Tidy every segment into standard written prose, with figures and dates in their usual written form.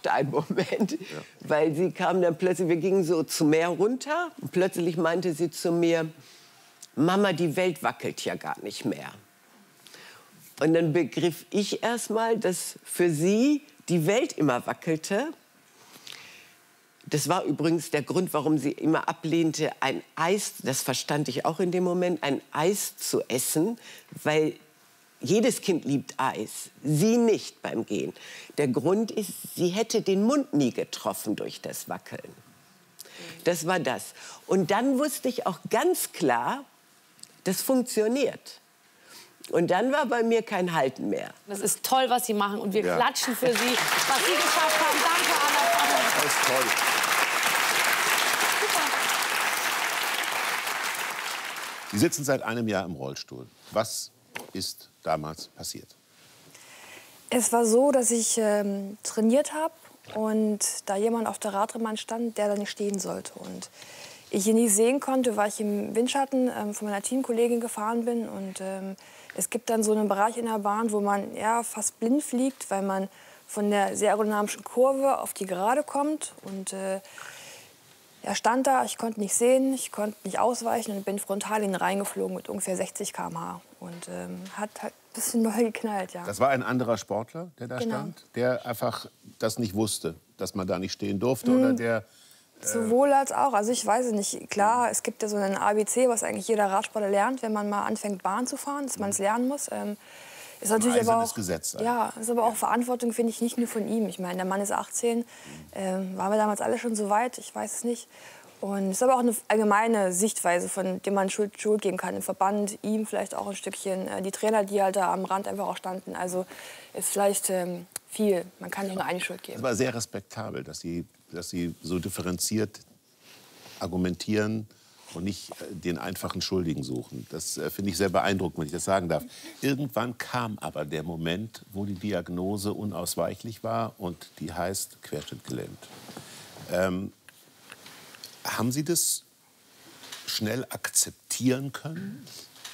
brauchte einen Moment, weil sie kam dann plötzlich, wir gingen so zum Meer runter und plötzlich meinte sie zu mir, Mama, die Welt wackelt ja gar nicht mehr. Und dann begriff ich erst mal, dass für sie die Welt immer wackelte. Das war übrigens der Grund, warum sie immer ablehnte, ein Eis, das verstand ich auch in dem Moment, ein Eis zu essen, weil jedes Kind liebt Eis, sie nicht beim Gehen. Der Grund ist, sie hätte den Mund nie getroffen durch das Wackeln. Das war das. Und dann wusste ich auch ganz klar, das funktioniert. Und dann war bei mir kein Halten mehr. Das ist toll, was Sie machen. Und wir klatschen für Sie, was Sie geschafft haben. Danke, Anna. Das ist toll. Super. Sie sitzen seit einem Jahr im Rollstuhl. Was ist damals passiert? Es war so, dass ich trainiert habe und da jemand auf der Radrennbahn stand, der da nicht stehen sollte. Und ich ihn nicht sehen konnte, weil ich im Windschatten von meiner Teamkollegin gefahren bin. Und es gibt dann so einen Bereich in der Bahn, wo man fast blind fliegt, weil man von der sehr aerodynamischen Kurve auf die Gerade kommt. Und er stand da, ich konnte nicht sehen, ich konnte nicht ausweichen und bin frontal in ihn reingeflogen mit ungefähr 60 km/h. Und hat halt ein bisschen neu geknallt, ja. Das war ein anderer Sportler, der da stand, der einfach das nicht wusste, dass man da nicht stehen durfte, oder der... Sowohl als auch. Also ich weiß es nicht. Klar, es gibt ja so ein ABC, was eigentlich jeder Radsportler lernt, wenn man mal anfängt, Bahn zu fahren, dass man es lernen muss. Ist natürlich aber auch, Gesetz. ist aber auch Verantwortung, finde ich, nicht nur von ihm. Ich meine, der Mann ist 18, waren wir damals alle schon so weit, ich weiß es nicht. Und es ist aber auch eine allgemeine Sichtweise, von der man Schuld geben kann. Im Verband, ihm vielleicht auch ein Stückchen, die Trainer, die halt da am Rand einfach auch standen. Also ist vielleicht viel, man kann nicht nur eine Schuld geben. Es war sehr respektabel, dass Sie so differenziert argumentieren und nicht den einfachen Schuldigen suchen. Das finde ich sehr beeindruckend, wenn ich das sagen darf. Irgendwann kam aber der Moment, wo die Diagnose unausweichlich war und die heißt querschnittgelähmt. Haben Sie das schnell akzeptieren können,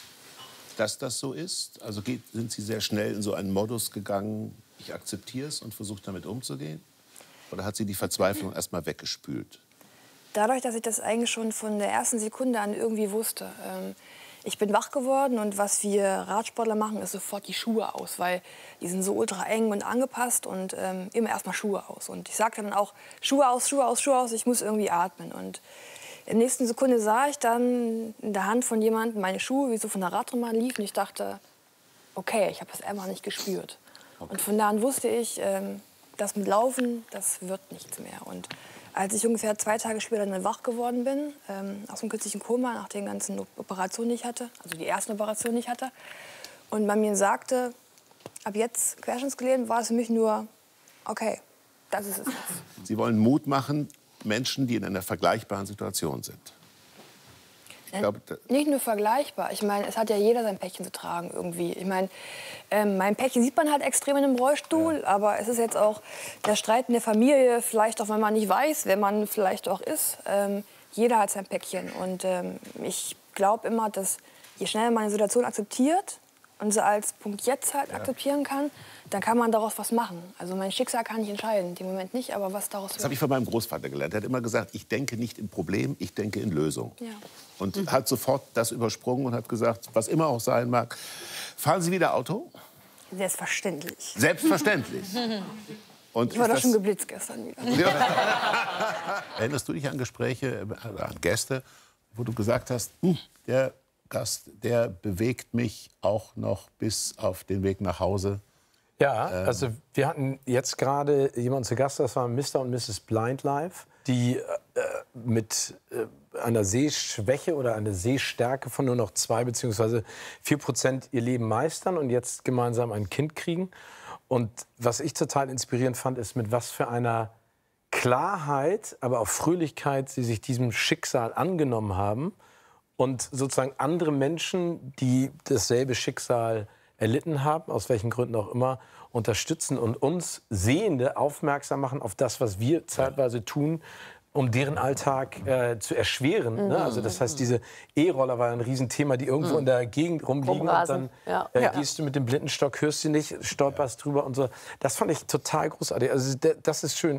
dass das so ist? Also sind Sie sehr schnell in so einen Modus gegangen, ich akzeptiere es und versuche damit umzugehen? Oder hat Sie die Verzweiflung erst mal weggespült? Dadurch, dass ich das eigentlich schon von der ersten Sekunde an irgendwie wusste. Ich bin wach geworden und was wir Radsportler machen, ist sofort die Schuhe aus, weil die sind so ultra eng und angepasst und immer erst mal Schuhe aus. Und ich sagte dann auch, Schuhe aus, Schuhe aus, Schuhe aus, ich muss irgendwie atmen. Und in der nächsten Sekunde sah ich dann in der Hand von jemandem meine Schuhe, wie so von der Radrennbahn liefen. Und ich dachte, okay, ich habe das einfach nicht gespürt. Okay. Und von da an wusste ich, das mit Laufen, das wird nichts mehr. Und als ich ungefähr 2 Tage später dann wach geworden bin, aus dem künstlichen Koma, nach den ganzen Operationen, die ich hatte, also die ersten Operationen, die ich hatte, und man mir sagte, ab jetzt querschnittsgelähmt, war es für mich nur, okay, das ist es jetzt. Sie wollen Mut machen, Menschen, die in einer vergleichbaren Situation sind. Ich glaube, nicht nur vergleichbar. Ich meine, es hat ja jeder sein Päckchen zu tragen irgendwie. Ich meine, mein Päckchen sieht man halt extrem in einem Rollstuhl, aber es ist jetzt auch der Streit in der Familie, vielleicht auch, wenn man nicht weiß, wer man vielleicht auch ist. Jeder hat sein Päckchen. Und ich glaube immer, dass je schneller man eine Situation akzeptiert und sie als Punkt jetzt halt akzeptieren kann, dann kann man daraus was machen. Also mein Schicksal kann ich entscheiden, im Moment nicht, aber was daraus wird. Das habe ich von meinem Großvater gelernt. Er hat immer gesagt, ich denke nicht in Problem, ich denke in Lösung. Ja. Und hat sofort das übersprungen und hat gesagt, was immer auch sein mag. Fahren Sie wieder Auto? Selbstverständlich. Selbstverständlich. Und ich war doch schon geblitzt gestern wieder. Erinnerst du dich an Gespräche, an Gäste, wo du gesagt hast, der Gast, der bewegt mich auch noch bis auf den Weg nach Hause? Ja, also wir hatten jetzt gerade jemanden zu Gast, das waren Mr. und Mrs. Blind Life, die mit einer Sehschwäche oder einer Sehstärke von nur noch 2 bzw. 4% ihr Leben meistern und jetzt gemeinsam ein Kind kriegen. Und was ich total inspirierend fand, ist, mit was für einer Klarheit, aber auch Fröhlichkeit sie sich diesem Schicksal angenommen haben und sozusagen andere Menschen, die dasselbe Schicksal erlitten haben, aus welchen Gründen auch immer, unterstützen und uns Sehende aufmerksam machen auf das, was wir zeitweise tun, um deren Alltag zu erschweren. Ne? Also das heißt, diese E-Roller war ein Riesenthema, die irgendwo in der Gegend rumliegen und dann gehst du mit dem Blindenstock, hörst sie nicht, stolperst drüber und so. Das fand ich total großartig. Also das ist schön.